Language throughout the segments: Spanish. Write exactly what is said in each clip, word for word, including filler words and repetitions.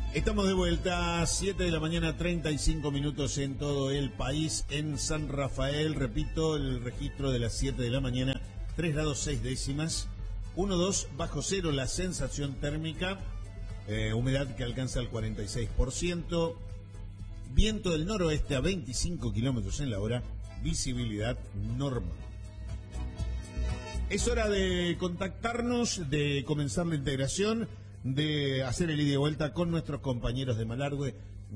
Estamos de vuelta, siete de la mañana, treinta y cinco minutos en todo el país. En San Rafael, repito, el registro de las siete de la mañana, tres grados seis décimas, uno coma dos bajo cero la sensación térmica, eh, humedad que alcanza el cuarenta y seis por ciento, viento del noroeste a veinticinco kilómetros en la hora, visibilidad normal. Es hora de contactarnos, de comenzar la integración, de hacer el ida y vuelta con nuestros compañeros de Malargüe.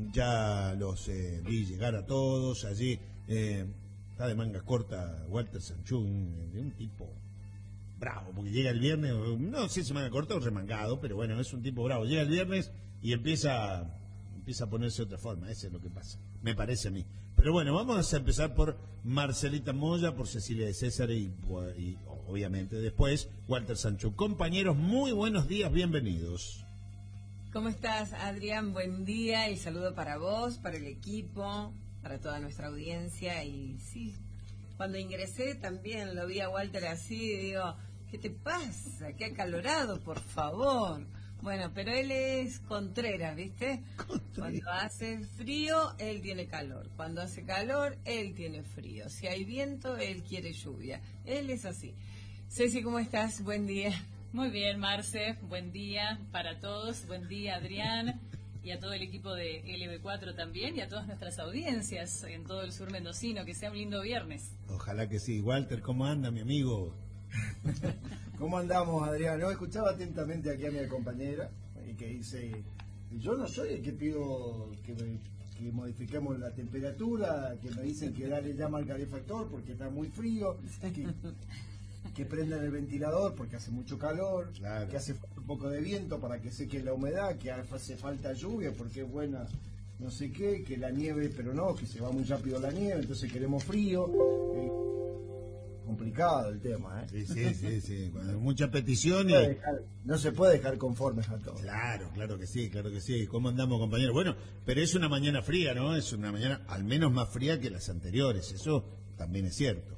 Ya los eh, vi llegar a todos. Allí eh, está de manga corta Walter Sanchú, un, un tipo bravo, porque llega el viernes, no sé si manga corta o remangado, pero bueno, es un tipo bravo. Llega el viernes y empieza, empieza a ponerse de otra forma. Eso es lo que pasa, me parece a mí. Pero bueno, vamos a empezar por Marcelita Moya, por Cecilia de César y, y obviamente después Walter Sanchú. Compañeros, muy buenos días, bienvenidos. ¿Cómo estás, Adrián? Buen día y saludo para vos, para el equipo, para toda nuestra audiencia. Y sí, cuando ingresé también lo vi a Walter así y digo, ¿qué te pasa? Qué acalorado, por favor. Bueno, pero él es Contreras, ¿viste? Cuando hace frío, él tiene calor. Cuando hace calor, él tiene frío. Si hay viento, él quiere lluvia. Él es así. Ceci, ¿cómo estás? Buen día. Muy bien, Marce. Buen día para todos. Buen día, Adrián. Y a todo el equipo de L B cuatro también. Y a todas nuestras audiencias en todo el sur mendocino. Que sea un lindo viernes. Ojalá que sí. Walter, ¿cómo anda, mi amigo? ¿Cómo andamos, Adrián? No, escuchaba atentamente aquí a mi compañera y que dice, yo no soy el que pido que, me, que modifiquemos la temperatura, que me dicen que dale llama al calefactor porque está muy frío, que, que prendan el ventilador porque hace mucho calor, claro, que hace un poco de viento para que seque la humedad, que hace falta lluvia porque es buena no sé qué, que la nieve, pero no, que se va muy rápido la nieve, entonces queremos frío. Eh, complicado el tema, ¿eh? Sí, sí, sí, sí. Bueno, mucha petición y... No, dejar, no se puede dejar conformes a todos. Claro, claro que sí, claro que sí. ¿Cómo andamos, compañeros? Bueno, pero es una mañana fría, ¿no? Es una mañana al menos más fría que las anteriores, eso también es cierto.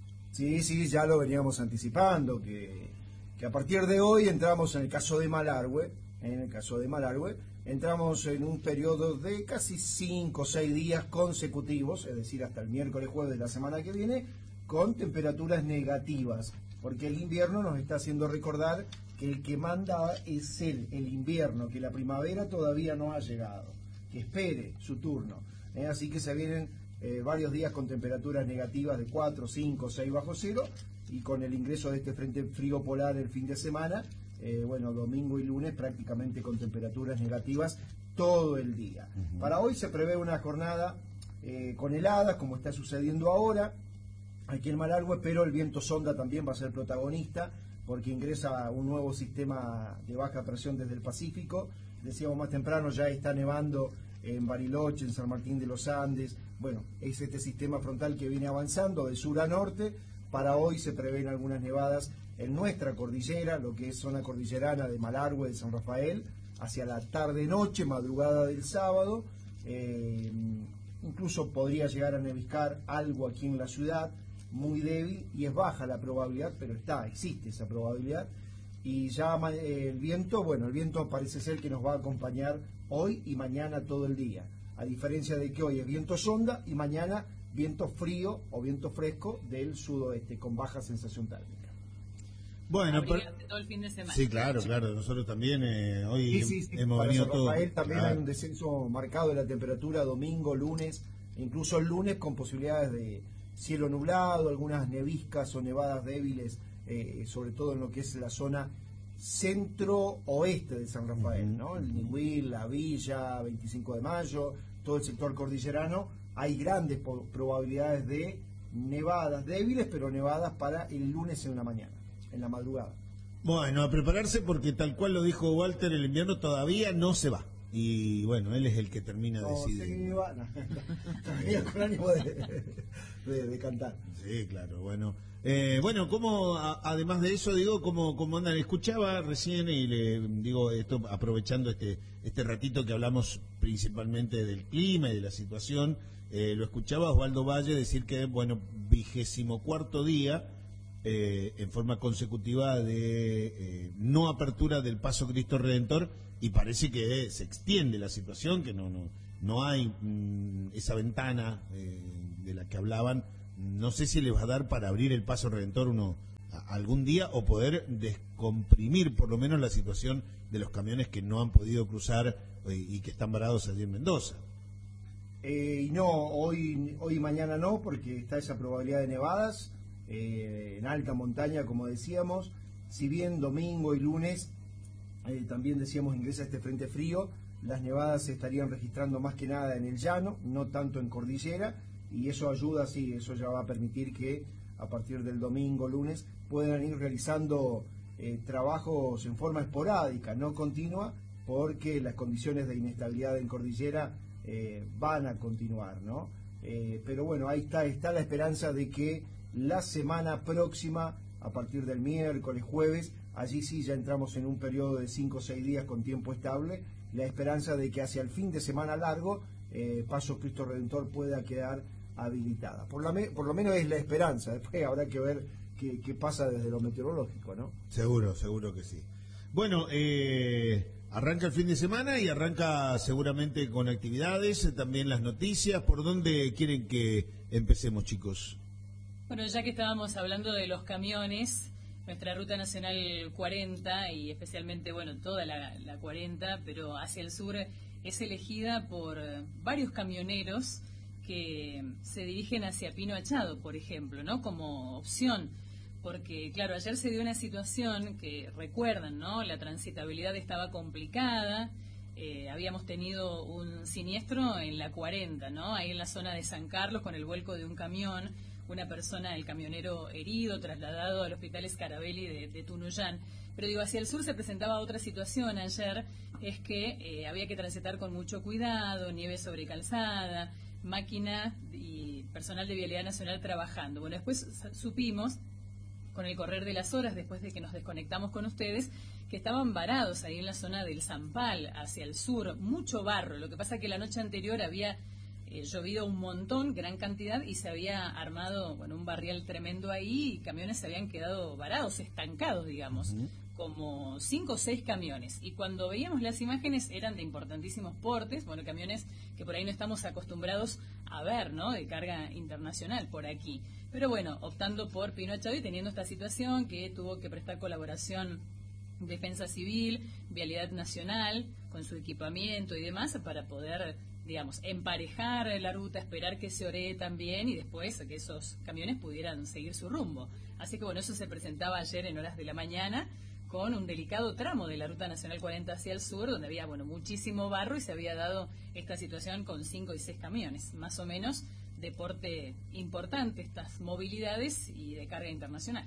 Sí, sí, ya lo veníamos anticipando, que, que a partir de hoy entramos en el caso de Malargüe, en el caso de Malargüe, entramos en un periodo de casi cinco o seis días consecutivos, es decir, hasta el miércoles, jueves de la semana que viene, con temperaturas negativas, porque el invierno nos está haciendo recordar que el que manda es él, el invierno, que la primavera todavía no ha llegado, que espere su turno. ¿eh? Así que se vienen eh, varios días con temperaturas negativas de cuatro, cinco, seis bajo cero, y con el ingreso de este frente frío polar el fin de semana, eh, bueno, domingo y lunes prácticamente con temperaturas negativas todo el día. Uh-huh. Para hoy se prevé una jornada eh, con heladas, como está sucediendo ahora aquí en Malargüe, pero el viento sonda también va a ser protagonista porque ingresa un nuevo sistema de baja presión desde el Pacífico. Decíamos más temprano, ya está nevando en Bariloche, en San Martín de los Andes. Bueno, es este sistema frontal que viene avanzando de sur a norte. Para hoy se prevén algunas nevadas en nuestra cordillera, lo que es zona cordillerana de Malargüe, de San Rafael, hacia la tarde-noche, madrugada del sábado. Eh, incluso podría llegar a neviscar algo aquí en la ciudad, muy débil, y es baja la probabilidad, pero está, existe esa probabilidad. Y ya eh, el viento, bueno, el viento parece ser que nos va a acompañar hoy y mañana todo el día, a diferencia de que hoy es viento sonda y mañana viento frío o viento fresco del sudoeste con baja sensación térmica. Bueno, pero... todo el fin de semana. Sí, claro, claro, nosotros también eh, hoy sí, sí, sí, hemos para venido San todos. Rafael también claro. Hay un descenso marcado de la temperatura domingo, lunes, incluso el lunes con posibilidades de cielo nublado, algunas neviscas o nevadas débiles, eh, sobre todo en lo que es la zona centro-oeste de San Rafael, uh-huh. ¿no? El Nihuil, la Villa, veinticinco de mayo, todo el sector cordillerano, hay grandes po- probabilidades de nevadas débiles, pero nevadas para el lunes en la mañana, en la madrugada. Bueno, a prepararse porque tal cual lo dijo Walter, el invierno todavía no se va. Y bueno, él es el que termina no, decidiendo. Se va, no. Todavía con ánimo de, de, de cantar. Sí, claro, bueno. Eh, bueno, como además de eso, digo, como, como andan, escuchaba recién y le digo esto aprovechando este, este ratito que hablamos principalmente del clima y de la situación, eh, lo escuchaba Osvaldo Valle decir que, bueno, vigésimo cuarto día eh, en forma consecutiva de eh, no apertura del Paso Cristo Redentor, y parece que se extiende la situación, que no no no hay mmm, esa ventana eh, de la que hablaban. No sé si les va a dar para abrir el Paso Redentor uno a, algún día, o poder descomprimir por lo menos la situación de los camiones que no han podido cruzar eh, y que están varados allí en Mendoza. Eh, y no, hoy, hoy y mañana no, porque está esa probabilidad de nevadas eh, en alta montaña, como decíamos. Si bien domingo y lunes eh, también decíamos ingresa este frente frío, las nevadas se estarían registrando más que nada en el llano, no tanto en cordillera, y eso ayuda, sí, eso ya va a permitir que a partir del domingo, lunes, puedan ir realizando eh, trabajos en forma esporádica, no continua, porque las condiciones de inestabilidad en cordillera eh, van a continuar, ¿no? Eh, pero bueno, ahí está, está la esperanza de que la semana próxima, a partir del miércoles, jueves, allí sí ya entramos en un periodo de cinco o seis días con tiempo estable, la esperanza de que hacia el fin de semana largo, eh, Paso Cristo Redentor pueda quedar habilitada. Por, la me, por lo menos es la esperanza, después habrá que ver qué, qué pasa desde lo meteorológico, ¿no? Seguro, seguro que sí. Bueno, eh, arranca el fin de semana y arranca seguramente con actividades, también las noticias. ¿Por dónde quieren que empecemos, chicos? Bueno, ya que estábamos hablando de los camiones, nuestra Ruta Nacional cuarenta, y especialmente, bueno, toda la, la cuarenta, pero hacia el sur, es elegida por varios camioneros que se dirigen hacia Pino Achado, por ejemplo, ¿no? Como opción, porque, claro, ayer se dio una situación que recuerdan, ¿no? La transitabilidad estaba complicada, eh, habíamos tenido un siniestro en la cuarenta, ¿no? Ahí en la zona de San Carlos, con el vuelco de un camión, una persona, el camionero herido, trasladado al hospital Scarabelli de, de Tunuyán. Pero digo, hacia el sur se presentaba otra situación ayer, es que eh, había que transitar con mucho cuidado, nieve sobre calzada, máquina y personal de Vialidad Nacional trabajando. Bueno, después supimos, con el correr de las horas, después de que nos desconectamos con ustedes, que estaban varados ahí en la zona del Zampal, hacia el sur, mucho barro. Lo que pasa que la noche anterior había eh, llovido un montón, gran cantidad, y se había armado, bueno, un barrial tremendo ahí, y camiones se habían quedado varados, estancados, digamos. Uh-huh. Como cinco o seis camiones, y cuando veíamos las imágenes eran de importantísimos portes, bueno, camiones que por ahí no estamos acostumbrados a ver, ¿no?, de carga internacional por aquí, pero bueno, optando por Pino Achado y teniendo esta situación que tuvo que prestar colaboración Defensa Civil, Vialidad Nacional, con su equipamiento y demás, para poder, digamos, emparejar la ruta, esperar que se oree también y después que esos camiones pudieran seguir su rumbo. Así que bueno, eso se presentaba ayer en horas de la mañana, con un delicado tramo de la Ruta Nacional cuarenta hacia el sur, donde había, bueno, muchísimo barro, y se había dado esta situación con cinco y seis camiones, más o menos de porte importante, estas movilidades y de carga internacional.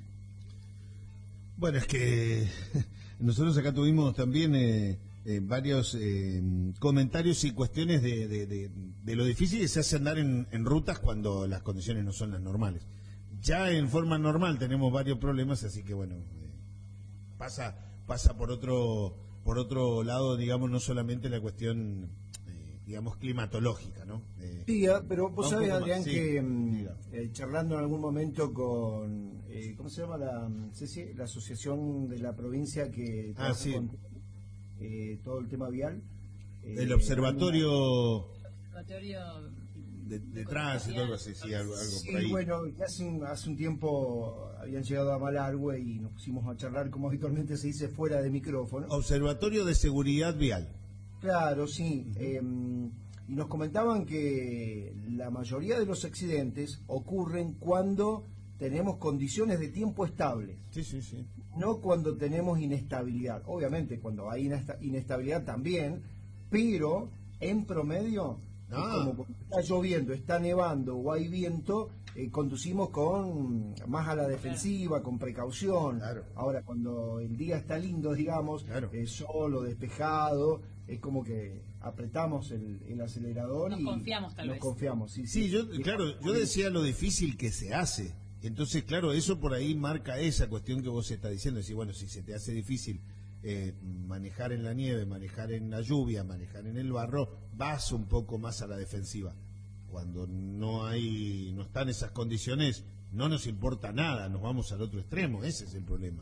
Bueno, es que nosotros acá tuvimos también eh, eh, varios eh, comentarios y cuestiones de, de, de, de lo difícil que se hace andar en, en rutas cuando las condiciones no son las normales. Ya en forma normal tenemos varios problemas, así que bueno... pasa pasa por otro por otro lado, digamos, no solamente la cuestión eh, digamos climatológica, ¿no? Eh, sí, pero vos sabés, Adrián, sí, que eh, charlando en algún momento con eh, ¿cómo se llama la Ceci? La asociación de la provincia que ah, sí. con eh, todo el tema vial, eh, el observatorio observatorio de, de tránsito, algo así, sí, algo, algo sí, por ahí. Bueno, hace un, hace un tiempo habían llegado a Malargüe y nos pusimos a charlar, como habitualmente se dice, fuera de micrófono. Observatorio de Seguridad Vial. Claro, sí. Uh-huh. eh, y nos comentaban que la mayoría de los accidentes ocurren cuando tenemos condiciones de tiempo estables. Sí, sí, sí. No cuando tenemos inestabilidad. Obviamente, cuando hay inestabilidad también, pero en promedio... Ah. Como está lloviendo, está nevando o hay viento, eh, conducimos con más a la defensiva, con precaución. Claro. Ahora, cuando el día está lindo, digamos, claro. eh, solo, despejado, es como que apretamos el, el acelerador nos y confiamos, tal nos vez. confiamos. Sí, sí, sí. yo, claro, yo decía lo difícil que se hace. Entonces, claro, eso por ahí marca esa cuestión que vos estás diciendo. Decir, bueno, si se te hace difícil eh, manejar en la nieve, manejar en la lluvia, manejar en el barro, vas un poco más a la defensiva. Cuando no hay, no están esas condiciones, no nos importa nada, nos vamos al otro extremo, ese es el problema.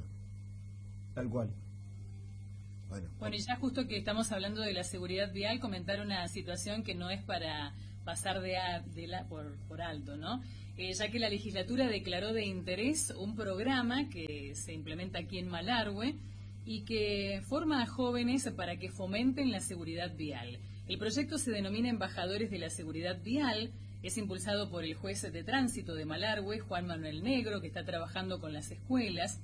Tal cual. Bueno, Bueno, y ya justo que estamos hablando de la seguridad vial, comentar una situación que no es para pasar de, a, de la, por, por alto, ¿no? Eh, ya que la legislatura declaró de interés un programa que se implementa aquí en Malargüe y que forma a jóvenes para que fomenten la seguridad vial. El proyecto se denomina Embajadores de la Seguridad Vial, es impulsado por el juez de tránsito de Malargüe, Juan Manuel Negro, que está trabajando con las escuelas,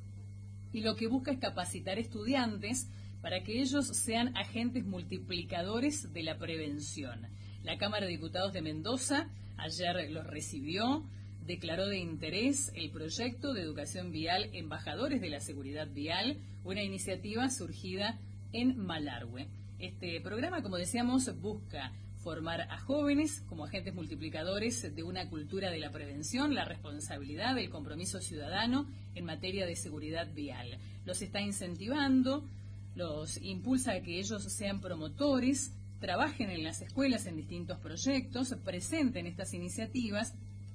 y lo que busca es capacitar estudiantes para que ellos sean agentes multiplicadores de la prevención. La Cámara de Diputados de Mendoza ayer los recibió, declaró de interés el proyecto de educación vial Embajadores de la Seguridad Vial, una iniciativa surgida en Malargüe. Este programa, como decíamos, busca formar a jóvenes como agentes multiplicadores de una cultura de la prevención, la responsabilidad, el compromiso ciudadano en materia de seguridad vial. Los está incentivando, los impulsa a que ellos sean promotores, trabajen en las escuelas en distintos proyectos, presenten estas iniciativas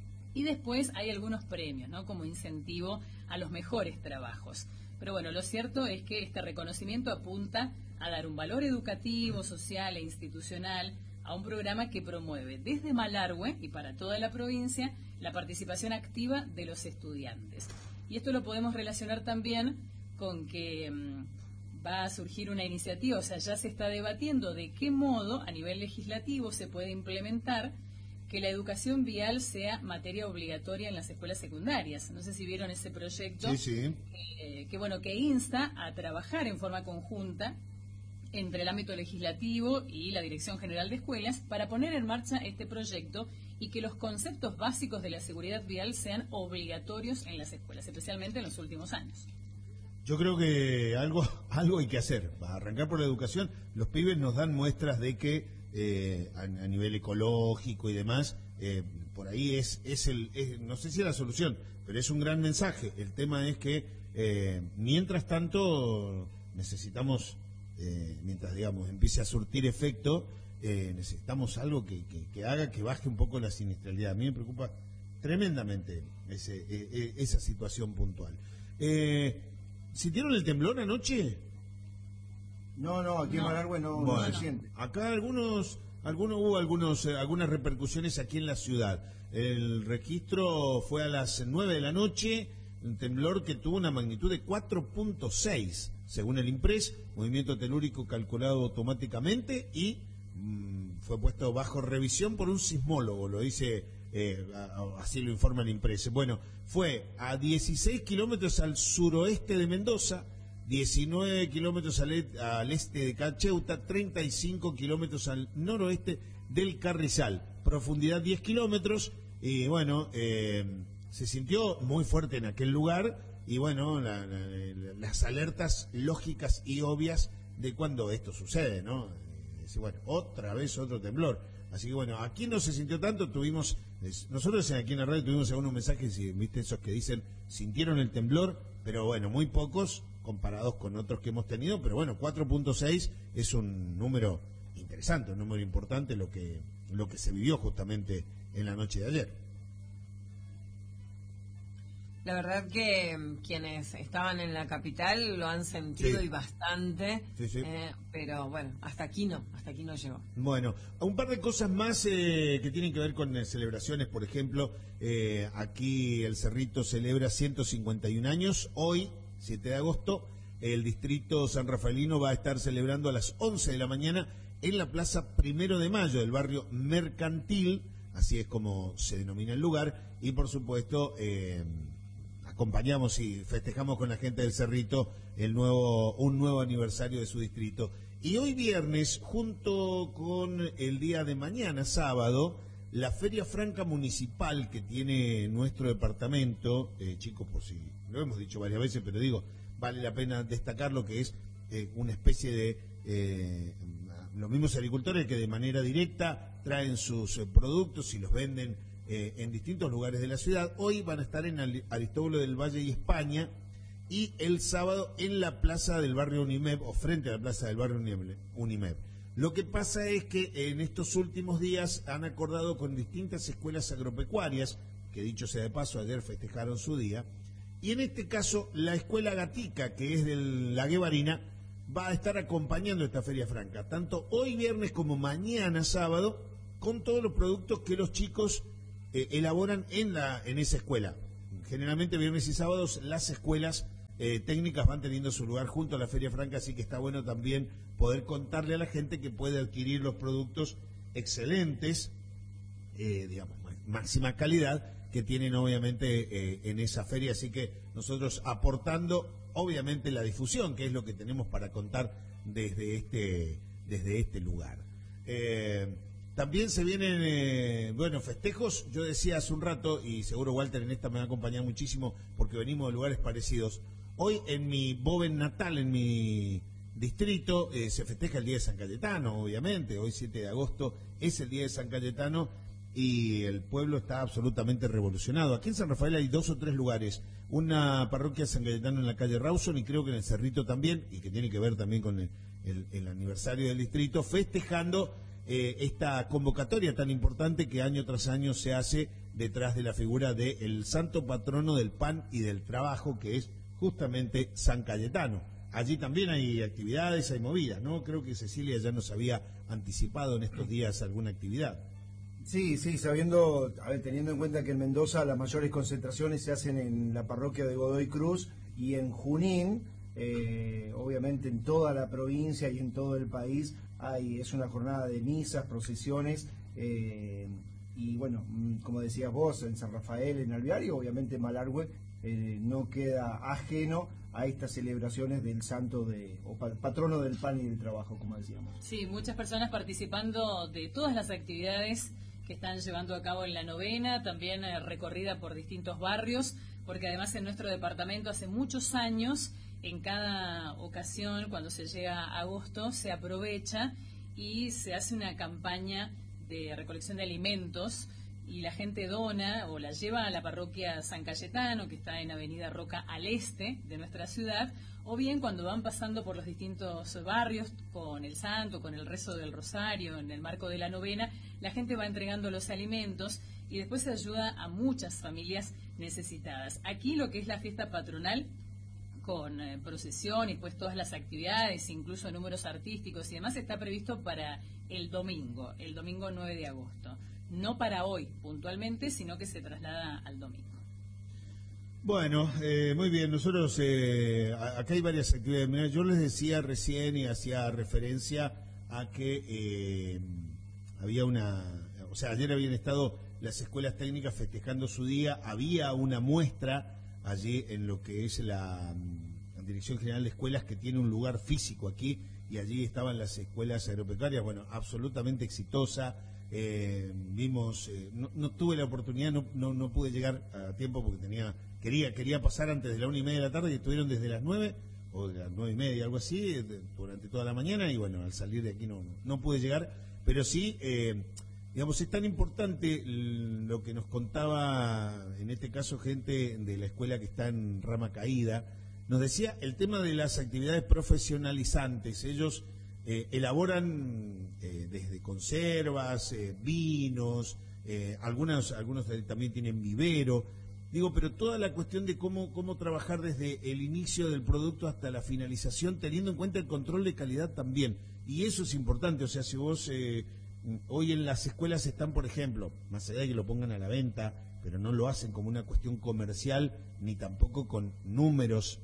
y después hay algunos premios, ¿no?, como incentivo a los mejores trabajos. Pero bueno, lo cierto es que este reconocimiento apunta a dar un valor educativo, social e institucional a un programa que promueve desde Malargüe y para toda la provincia la participación activa de los estudiantes. Y esto lo podemos relacionar también con que mmm, va a surgir una iniciativa, o sea, ya se está debatiendo de qué modo a nivel legislativo se puede implementar que la educación vial sea materia obligatoria en las escuelas secundarias. No sé si vieron ese proyecto, sí, sí. Eh, que bueno, que insta a trabajar en forma conjunta entre el ámbito legislativo y la Dirección General de Escuelas para poner en marcha este proyecto y que los conceptos básicos de la seguridad vial sean obligatorios en las escuelas, especialmente en los últimos años. Yo creo que algo, algo hay que hacer. Para arrancar por la educación, los pibes nos dan muestras de que eh, a, a nivel ecológico y demás, eh, por ahí es, es el, es, no sé si es la solución, pero es un gran mensaje. El tema es que eh, mientras tanto necesitamos, eh, mientras digamos empiece a surtir efecto, eh, necesitamos algo que, que, que haga que baje un poco la siniestralidad. A mí me preocupa tremendamente ese, eh, esa situación puntual. Eh, ¿Sintieron el temblor anoche? No, no, aquí No. en Malargüe no, Bueno, no se siente. acá algunos, algunos hubo algunos, eh, algunas repercusiones aquí en la ciudad. El registro fue a las nueve de la noche, un temblor que tuvo una magnitud de cuatro punto seis, según el IMPRES, movimiento telúrico calculado automáticamente y mmm, fue puesto bajo revisión por un sismólogo, lo dice, eh, así lo informa el IMPRES. Bueno, fue a dieciséis kilómetros al suroeste de Mendoza, diecinueve kilómetros al, e al este de Cacheuta, treinta y cinco kilómetros al noroeste del Carrizal, profundidad diez kilómetros, y bueno, eh, se sintió muy fuerte en aquel lugar, y bueno, la, la, la, las alertas lógicas y obvias de cuando esto sucede, ¿no? Decir, bueno, otra vez otro temblor. Así que bueno, aquí no se sintió tanto, tuvimos, nosotros aquí en la radio tuvimos algunos mensajes, y viste esos que dicen, sintieron el temblor, pero bueno, muy pocos comparados con otros que hemos tenido, pero bueno, cuatro punto seis es un número interesante, un número importante lo que, lo que se vivió justamente en la noche de ayer. La verdad que mm, quienes estaban en la capital lo han sentido Sí. y bastante, Sí, sí. eh, pero bueno, hasta aquí no, hasta aquí no llegó. Bueno, un par de cosas más eh, que tienen que ver con eh, celebraciones, por ejemplo, eh, aquí el Cerrito celebra ciento cincuenta y un años, hoy, siete de agosto, el distrito San Rafaelino va a estar celebrando a las once de la mañana en la Plaza Primero de Mayo del barrio Mercantil, así es como se denomina el lugar, y por supuesto eh, acompañamos y festejamos con la gente del Cerrito el nuevo, un nuevo aniversario de su distrito. Y hoy viernes, junto con el día de mañana, sábado, la Feria Franca Municipal que tiene nuestro departamento, eh, chicos, por si lo hemos dicho varias veces, pero digo, vale la pena destacar lo que es eh, una especie de eh, los mismos agricultores que de manera directa traen sus eh, productos y los venden eh, en distintos lugares de la ciudad. Hoy van a estar en Aristóbulo del Valle y España, y el sábado en la plaza del barrio Unimeb, o frente a la plaza del barrio Unimeb. Lo que pasa es que en estos últimos días han acordado con distintas escuelas agropecuarias, que dicho sea de paso, ayer festejaron su día. Y en este caso, la Escuela Gatica, que es de la Guevarina, va a estar acompañando esta Feria Franca, tanto hoy viernes como mañana sábado, con todos los productos que los chicos eh, elaboran en, la, en esa escuela. Generalmente viernes y sábados las escuelas eh, técnicas van teniendo su lugar junto a la Feria Franca, así que está bueno también poder contarle a la gente que puede adquirir los productos excelentes, eh, digamos, máxima calidad, que tienen obviamente eh, en esa feria, así que nosotros aportando obviamente la difusión, que es lo que tenemos para contar desde este, desde este lugar. Eh, también se vienen, eh, bueno, festejos, yo decía hace un rato, y seguro Walter en esta me va a acompañar muchísimo, porque venimos de lugares parecidos. Hoy en mi Boven natal, en mi distrito, eh, se festeja el Día de San Cayetano, obviamente, hoy siete de agosto es el Día de San Cayetano, y el pueblo está absolutamente revolucionado. Aquí en San Rafael hay dos o tres lugares, una parroquia de San Cayetano en la calle Rawson, y creo que en el Cerrito también, y que tiene que ver también con el, el, el aniversario del distrito, festejando eh, esta convocatoria tan importante que año tras año se hace detrás de la figura del santo patrono del pan y del trabajo, que es justamente San Cayetano. Allí también hay actividades, hay movidas, ¿no? Creo que Cecilia ya nos había anticipado en estos días alguna actividad. Sí, sí, sabiendo, a ver, teniendo en cuenta que en Mendoza las mayores concentraciones se hacen en la parroquia de Godoy Cruz y en Junín, eh, obviamente en toda la provincia y en todo el país hay es una jornada de misas, procesiones, eh, y bueno, como decías vos, en San Rafael, en Alvear, obviamente Malargüe eh, no queda ajeno a estas celebraciones del santo de o patrono del pan y del trabajo, como decíamos. Sí, muchas personas participando de todas las actividades que están llevando a cabo en la novena, también eh, recorrida por distintos barrios, porque además en nuestro departamento hace muchos años, en cada ocasión, cuando se llega a agosto, se aprovecha y se hace una campaña de recolección de alimentos, y la gente dona o la lleva a la parroquia San Cayetano, que está en Avenida Roca al este de nuestra ciudad, o bien cuando van pasando por los distintos barrios con el santo, con el rezo del rosario, en el marco de la novena, la gente va entregando los alimentos y después se ayuda a muchas familias necesitadas. Aquí lo que es la fiesta patronal, con eh, procesión y pues todas las actividades, incluso números artísticos y demás, está previsto para el domingo, el domingo nueve de agosto. No para hoy puntualmente, sino que se traslada al domingo. Bueno, eh, muy bien, nosotros, eh, acá hay varias actividades. Mirá, yo les decía recién y hacía referencia a que eh, había una, o sea, ayer habían estado las escuelas técnicas festejando su día, había una muestra allí en lo que es la, la Dirección General de Escuelas, que tiene un lugar físico aquí, y allí estaban las escuelas agropecuarias, bueno, absolutamente exitosa. Eh, vimos, eh, no, no tuve la oportunidad, no, no, no pude llegar a tiempo porque tenía, quería, quería pasar antes de la una y media de la tarde, y estuvieron desde las nueve o de las nueve y media, algo así, de, durante toda la mañana, y bueno, al salir de aquí no, no pude llegar, pero sí, eh, digamos, es tan importante lo que nos contaba, en este caso, gente de la escuela que está en Rama Caída, nos decía el tema de las actividades profesionalizantes. Ellos eh, elaboran eh, desde conservas, eh, vinos, eh, algunos, algunos también tienen vivero, digo, pero toda la cuestión de cómo, cómo trabajar desde el inicio del producto hasta la finalización, teniendo en cuenta el control de calidad también, y eso es importante. O sea, si vos eh, hoy en las escuelas están, por ejemplo, más allá de que lo pongan a la venta, pero no lo hacen como una cuestión comercial, ni tampoco con números,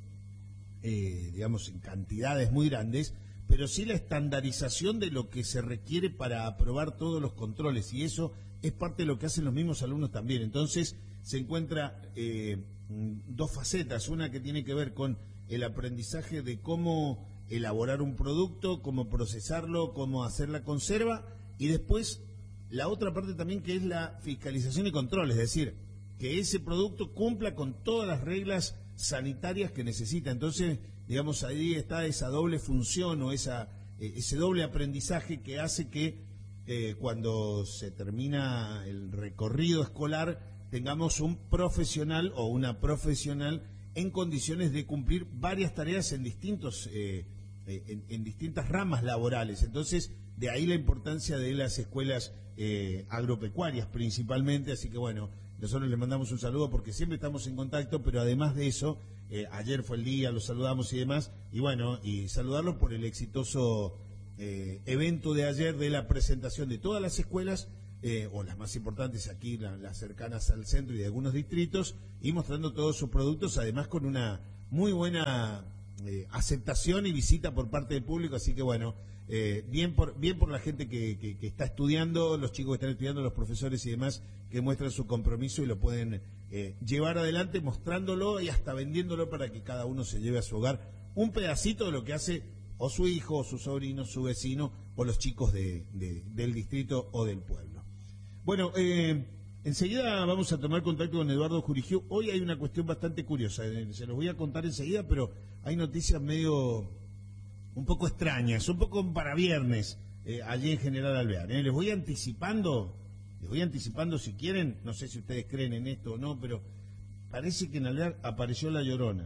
eh, digamos, en cantidades muy grandes, pero sí la estandarización de lo que se requiere para aprobar todos los controles, y eso es parte de lo que hacen los mismos alumnos también. Entonces se encuentra eh, dos facetas, una que tiene que ver con el aprendizaje de cómo elaborar un producto, cómo procesarlo, cómo hacer la conserva, y después la otra parte también, que es la fiscalización y control, es decir, que ese producto cumpla con todas las reglas sanitarias que necesita. Entonces, digamos, ahí está esa doble función o esa eh, ese doble aprendizaje que hace que eh, cuando se termina el recorrido escolar tengamos un profesional o una profesional en condiciones de cumplir varias tareas en distintos eh, en, en distintas ramas laborales. Entonces, de ahí la importancia de las escuelas eh, agropecuarias principalmente. Así que bueno, nosotros les mandamos un saludo porque siempre estamos en contacto, pero además de eso, eh, ayer fue el día, los saludamos y demás, y bueno, y saludarlos por el exitoso eh, evento de ayer de la presentación de todas las escuelas, eh, o las más importantes aquí, la, las cercanas al centro y de algunos distritos, y mostrando todos sus productos, además con una muy buena eh, aceptación y visita por parte del público, así que bueno, Eh, bien por bien por la gente que, que, que está estudiando, los chicos que están estudiando, los profesores y demás, que muestran su compromiso y lo pueden eh, llevar adelante mostrándolo y hasta vendiéndolo para que cada uno se lleve a su hogar un pedacito de lo que hace o su hijo, o su sobrino, su vecino o los chicos de, de, del distrito o del pueblo. Bueno, eh, enseguida vamos a tomar contacto con Eduardo Jurigiu. Hoy hay una cuestión bastante curiosa, eh, se los voy a contar enseguida, pero hay noticias medio... un poco extrañas, un poco para viernes, eh, allí en General Alvear. ¿eh? Les voy anticipando, les voy anticipando si quieren, no sé si ustedes creen en esto o no, pero parece que en Alvear apareció la Llorona.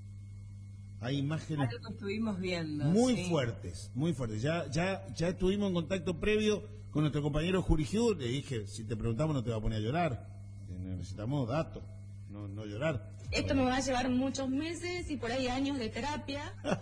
Hay imágenes Algo estuvimos viendo, muy sí. fuertes, muy fuertes. Ya, ya, ya estuvimos en contacto previo con nuestro compañero Jurigiu, le dije, si te preguntamos no te va a poner a llorar, necesitamos datos, no, no llorar. Esto me va a llevar muchos meses y por ahí años de terapia.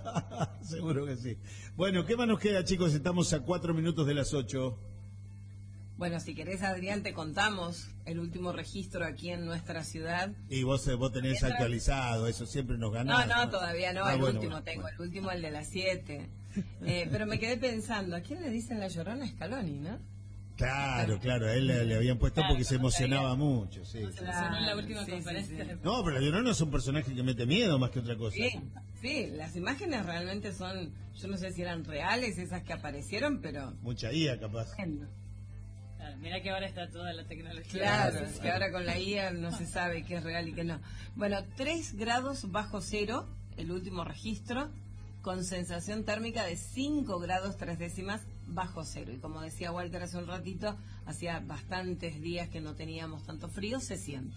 Seguro que sí. Bueno, ¿qué más nos queda, chicos? Estamos a cuatro minutos de las ocho. Bueno, si querés, Adrián, te contamos el último registro aquí en nuestra ciudad. Y vos, vos tenés Mientras... actualizado, eso siempre nos No, ganás. no, todavía no, ah, el bueno, último bueno, tengo, bueno. el último, el de las siete. Eh, pero me quedé pensando, ¿a quién le dicen la Llorona? Scaloni, ¿no? Claro, claro, a él le, le habían puesto Claro, porque se como emocionaba sabía. mucho, sí. Se mencionó en la última Sí, conferencia. sí, sí. No, pero la Llorona es un personaje que mete miedo más que otra cosa. Sí, sí, las imágenes realmente son, yo no sé si eran reales esas que aparecieron, pero... Mucha I A, capaz. Bueno, Claro, mira que ahora está toda la tecnología. claro, es que ahora con la I A no se sabe qué es real y qué no. Bueno, tres grados bajo cero, el último registro, con sensación térmica de cinco grados tres décimas bajo cero. Y como decía Walter hace un ratito, hacía bastantes días que no teníamos tanto frío, se siente.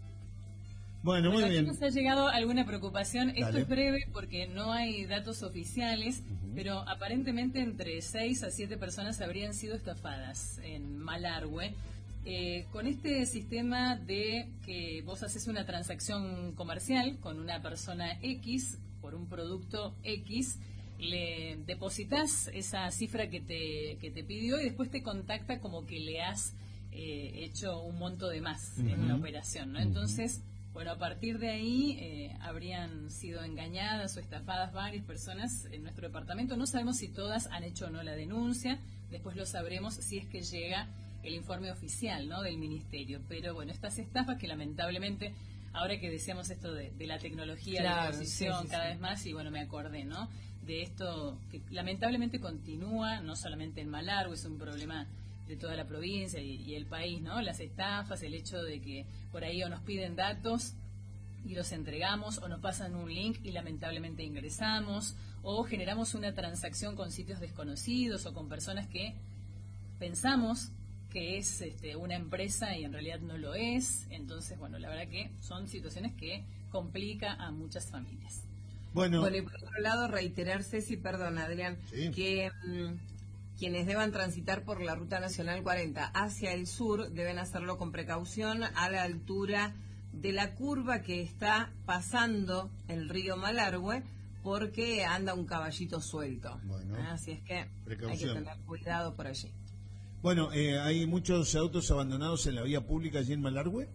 Bueno, muy Bueno, aquí bien. nos ha llegado alguna preocupación. Esto Dale. es breve porque no hay datos oficiales, pero aparentemente entre seis a siete personas habrían sido estafadas en Malargüe. Eh, con este sistema de que vos haces una transacción comercial con una persona X por un producto X, le depositas esa cifra que te, que te pidió y después te contacta como que le has eh, hecho un monto de más en una operación, ¿no? Entonces, bueno, a partir de ahí eh, habrían sido engañadas o estafadas varias personas en nuestro departamento. No sabemos si todas han hecho o no la denuncia, después lo sabremos si es que llega el informe oficial, ¿no?, del ministerio. Pero bueno, estas estafas que lamentablemente, ahora que decíamos esto de, de la tecnología Claro, de exposición sí, sí, cada sí. vez más, y bueno, me acordé, ¿no?, de esto que lamentablemente continúa, no solamente en Malargüe, es un problema de toda la provincia y, y el país, ¿no? Las estafas, el hecho de que por ahí o nos piden datos y los entregamos, o nos pasan un link y lamentablemente ingresamos, o generamos una transacción con sitios desconocidos o con personas que pensamos que es este, una empresa y en realidad no lo es. Entonces, bueno, la verdad que son situaciones que complica a muchas familias. Bueno, Bueno, y por otro lado, reiterar, Ceci, perdón, Adrián, Sí. que mm, quienes deban transitar por la Ruta Nacional cuarenta hacia el sur deben hacerlo con precaución a la altura de la curva que está pasando el río Malargüe, porque anda un caballito suelto. Bueno. Así es que hay que Precaución. tener cuidado por allí. bueno eh, hay muchos autos abandonados en la vía pública allí en Malargüe.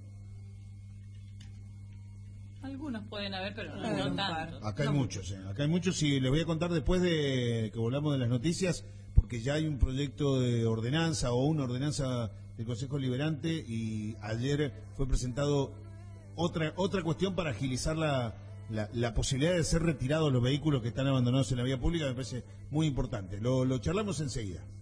Algunos pueden haber, pero Ah, no un tanto. Acá hay No muchos, eh. acá hay muchos y les voy a contar después de que volvamos de las noticias, porque ya hay un proyecto de ordenanza o una ordenanza del Consejo Liberante y ayer fue presentado otra otra cuestión para agilizar la, la, la posibilidad de ser retirados los vehículos que están abandonados en la vía pública. Me parece muy importante. Lo, lo charlamos enseguida.